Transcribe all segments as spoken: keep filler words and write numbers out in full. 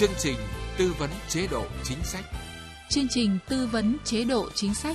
Chương trình tư vấn chế độ chính sách. Chương trình tư vấn chế độ chính sách.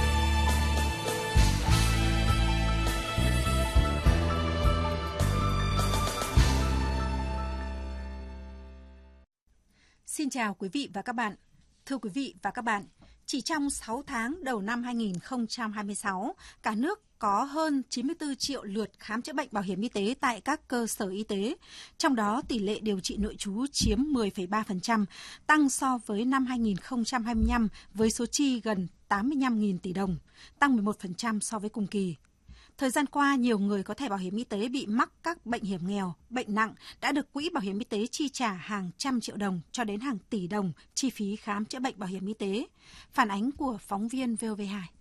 Xin chào quý vị và các bạn. Thưa quý vị và các bạn, chỉ trong sáu tháng đầu năm hai nghìn không trăm hai mươi sáu, cả nước có hơn chín mươi tư triệu lượt khám chữa bệnh bảo hiểm y tế tại các cơ sở y tế. Trong đó, tỷ lệ điều trị nội trú chiếm mười phẩy ba phần trăm, tăng so với năm hai nghìn không trăm hai mươi lăm với số chi gần tám mươi lăm nghìn tỷ đồng, tăng mười một phần trăm so với cùng kỳ. Thời gian qua, nhiều người có thẻ bảo hiểm y tế bị mắc các bệnh hiểm nghèo, bệnh nặng đã được Quỹ Bảo hiểm y tế chi trả hàng trăm triệu đồng cho đến hàng tỷ đồng chi phí khám chữa bệnh bảo hiểm y tế. Phản ánh của phóng viên vê o vê hai.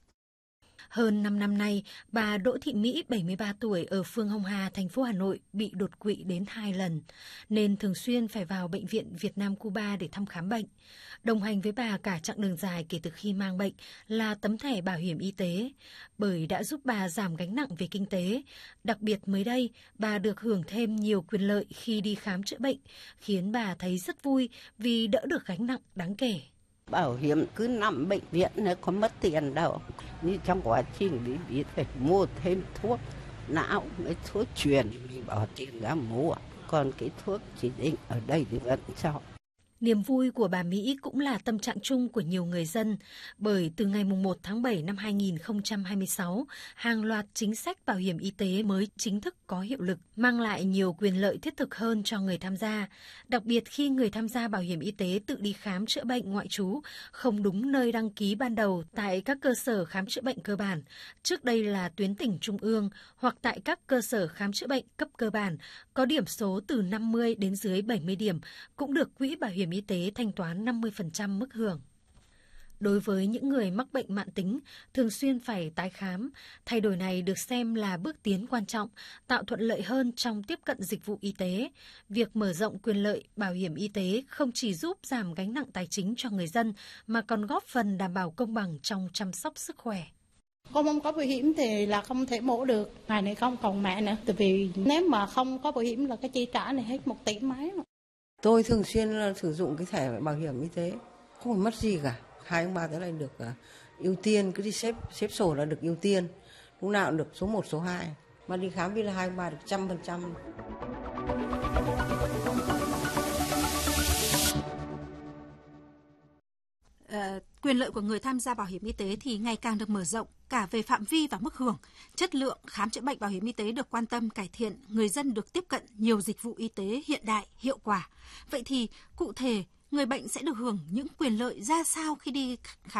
Hơn năm năm nay, bà Đỗ Thị Mỹ, bảy mươi ba tuổi, ở phường Hồng Hà, thành phố Hà Nội bị đột quỵ đến hai lần, nên thường xuyên phải vào Bệnh viện Việt Nam Cuba để thăm khám bệnh. Đồng hành với bà cả chặng đường dài kể từ khi mang bệnh là tấm thẻ bảo hiểm y tế, bởi đã giúp bà giảm gánh nặng về kinh tế. Đặc biệt mới đây, bà được hưởng thêm nhiều quyền lợi khi đi khám chữa bệnh, khiến bà thấy rất vui vì đỡ được gánh nặng đáng kể. Bảo hiểm cứ nằm bệnh viện nó có mất tiền đâu. Như trong quá trình đi biết phải mua thêm thuốc não, mấy thuốc truyền mình bỏ tiền ra mua. Còn cái thuốc chỉ định ở đây thì vẫn cho. Niềm vui của bà Mỹ cũng là tâm trạng chung của nhiều người dân, bởi từ ngày mùng một tháng bảy năm hai nghìn không trăm hai mươi sáu, hàng loạt chính sách bảo hiểm y tế mới chính thức có hiệu lực, mang lại nhiều quyền lợi thiết thực hơn cho người tham gia. Đặc biệt khi người tham gia bảo hiểm y tế tự đi khám chữa bệnh ngoại trú không đúng nơi đăng ký ban đầu tại các cơ sở khám chữa bệnh cơ bản, trước đây là tuyến tỉnh trung ương, hoặc tại các cơ sở khám chữa bệnh cấp cơ bản, có điểm số từ năm mươi đến dưới bảy mươi điểm, cũng được Quỹ Bảo hiểm y tế thanh toán năm mươi phần trăm mức hưởng. Đối với những người mắc bệnh mãn tính, thường xuyên phải tái khám, thay đổi này được xem là bước tiến quan trọng, tạo thuận lợi hơn trong tiếp cận dịch vụ y tế. Việc mở rộng quyền lợi bảo hiểm y tế không chỉ giúp giảm gánh nặng tài chính cho người dân, mà còn góp phần đảm bảo công bằng trong chăm sóc sức khỏe. Con không có bảo hiểm thì là không thể mổ được, ngày này không còn mẹ nữa, tại vì nếu mà không có bảo hiểm là cái chi trả này hết một tỷ mấy. Tôi thường xuyên là sử dụng cái thẻ bảo hiểm y tế, không phải mất gì cả. Hai ông bà thế này được uh, ưu tiên, cứ đi xếp xếp sổ là được ưu tiên, lúc nào cũng được số một, số hai. Mà đi khám vì là hai ông bà được trăm phần trăm. À, quyền lợi của người tham gia bảo hiểm y tế thì ngày càng được mở rộng cả về phạm vi và mức hưởng. Chất lượng khám chữa bệnh bảo hiểm y tế được quan tâm cải thiện, người dân được tiếp cận nhiều dịch vụ y tế hiện đại, hiệu quả. Vậy thì cụ thể người bệnh sẽ được hưởng những quyền lợi ra sao khi đi khám